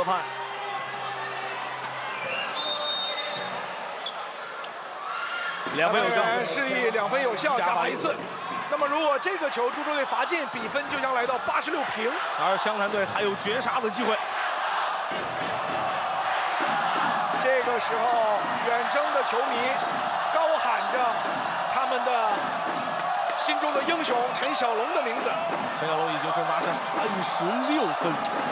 判。2分有效， 示意2分有效，加罚1次。那么如果这个球株洲队罚进，比分就将来到86平。 而湘潭队还有绝杀的机会。 这个时候，远征的球迷高喊着他们的心中的英雄陈小龙的名字。 陈小龙已经是拿下36分。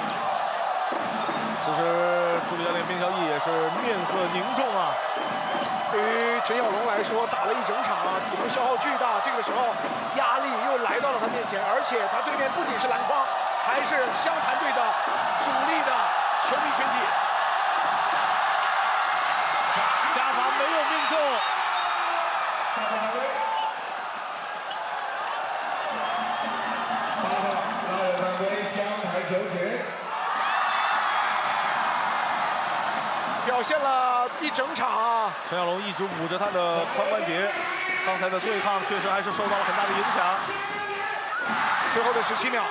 此时，助理教练边孝义也是面色凝重啊。 对于陈小龙来说，打了一整场啊，体能消耗巨大，这个时候压力又来到了他面前，而且他对面不仅是篮筐，还是湘潭队的主力的球迷群体。 加罚没有命中。 表现了一整场啊！ 陈小龙一直捂着他的髋关节，刚才的对抗确实还是受到了很大的影响。 最后的17秒，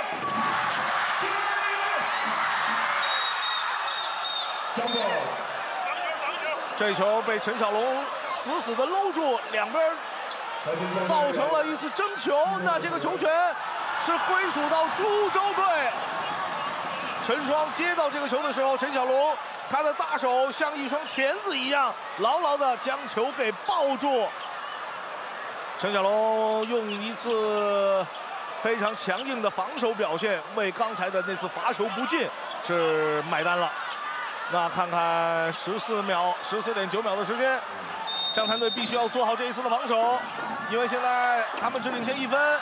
这一球被陈小龙死死的搂住，两边造成了一次争球。那这个球权是归属到株洲队。陈双接到这个球的时候，陈小龙他的大手像一双钳子一样，牢牢的将球给抱住。陈小龙用一次非常强硬的防守表现，为刚才的那次罚球不进是买单了。那看看14.9秒的时间，湘潭队必须要做好这一次的防守，因为现在他们只领先1分。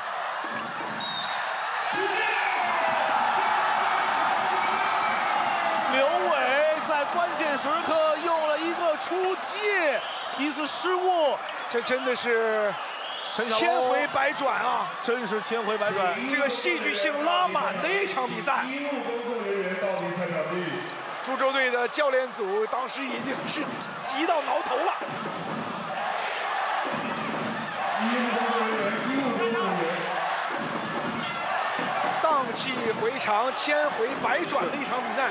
刘伟在关键时刻用了一个出界，一次失误， 这真的是千回百转啊！ 真是千回百转， 这个戏剧性拉满的一场比赛。株洲队的教练组当时已经是急到挠头了。荡气回肠、千回百转的一场比赛，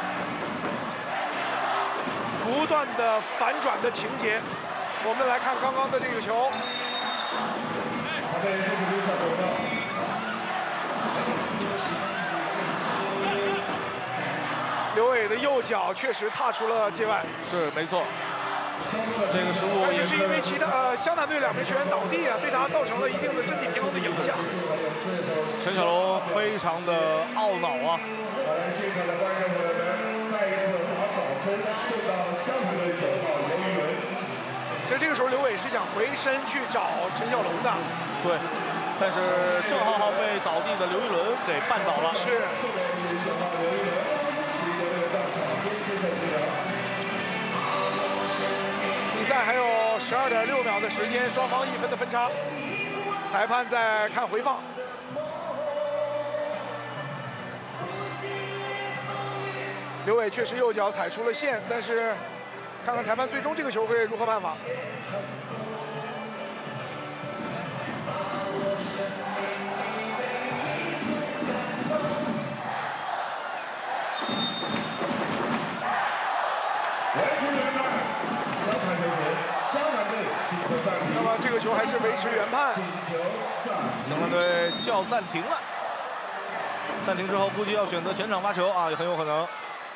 不断的反转的情节。我们来看刚刚的这个球。刘伟的右脚确实踏出了界外， 是没错。这个失误， 而且是因为湘潭队2名球员倒地啊，对他造成了一定的身体平衡的影响。 陈小龙非常的懊恼啊。 现场的观众朋友们，再一次把掌声送到湘潭队9号刘一伦。 其实这个时候刘伟是想回身去找陈小龙的， 对，但是郑浩浩被倒地的刘一伦给绊倒了。 是。比赛还有12.6秒的时间，双方1分的分差。裁判在看回放。刘伟确实右脚踩出了线，但是看看裁判最终这个球会如何判罚。那么这个球还是维持原判。 湘潭队叫暂停了，暂停之后估计要选择前场发球啊，也很有可能。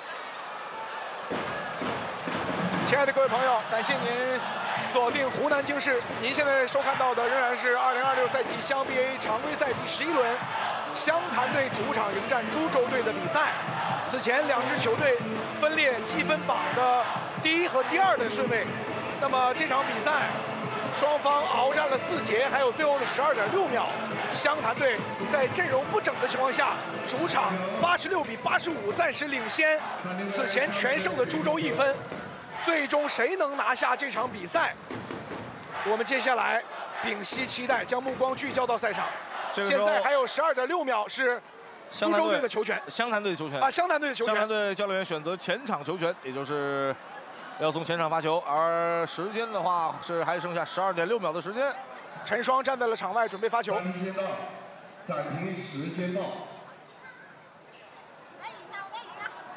亲爱的各位朋友，感谢您锁定湖南经视。您现在收看到的仍然是2026赛季湘 BA 常规赛第11轮，湘潭队主场迎战株洲队的比赛。此前2支球队分列积分榜的第1和第2的顺位。那么这场比赛，双方鏖战了4节，还有最后的12.6秒。湘潭队在阵容不整的情况下，主场86比85暂时领先此前全胜的株洲1分。最终谁能拿下这场比赛？我们接下来屏息期待，将目光聚焦到赛场。现在还有12.6秒是株洲队的球权， 湘潭队的球权啊，湘潭队的球权。 湘潭队教练员选择前场球权，也就是要从前场发球，而时间的话是还剩下12.6秒的时间。 陈双站在了场外准备发球。 暂停时间到。